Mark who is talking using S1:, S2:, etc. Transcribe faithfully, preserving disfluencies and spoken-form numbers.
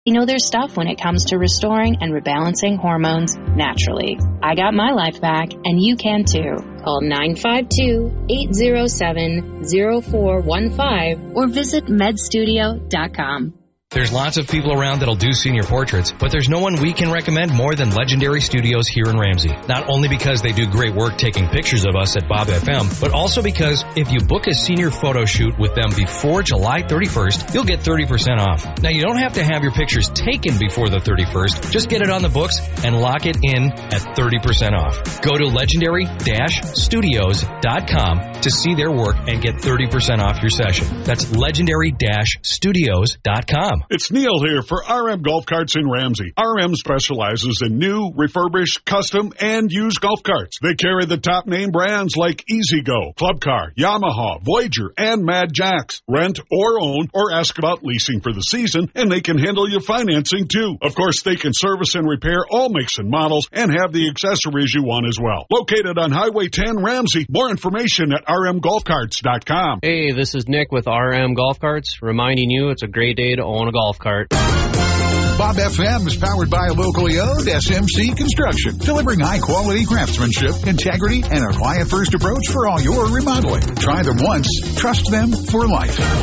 S1: They know their stuff when it comes to restoring and rebalancing hormones naturally. I got my life back, and you can too. Call nine five two, eight zero seven, zero four one five or visit med studio dot com.
S2: There's lots of people around that'll do senior portraits, but there's no one we can recommend more than Legendary Studios here in Ramsey. Not only because they do great work taking pictures of us at Bob F M, but also because if you book a senior photo shoot with them before July thirty-first, you'll get thirty percent off. Now, you don't have to have your pictures taken before the thirty-first. Just get it on the books and lock it in at thirty percent off. Go to legendary dash studios dot com to see their work and get thirty percent off your session. That's legendary dash studios dot com.
S3: It's Neil here for R M Golf Carts in Ramsey. R M specializes in new, refurbished, custom, and used golf carts. They carry the top name brands like E-Z-Go, Club Car, Yamaha, Voyager, and Mad Jacks. Rent or own or ask about leasing for the season, and they can handle your financing too. Of course, they can service and repair all makes and models and have the accessories you want as well. Located on Highway ten Ramsey. More information at r m golf carts dot com.
S4: Hey, this is Nick with R M Golf Carts, reminding you it's a great day to own a golf cart.
S5: Bob F M is powered by a locally owned S M C Construction, delivering high-quality craftsmanship, integrity, and a client-first approach for all your remodeling. Try them once, trust them for life.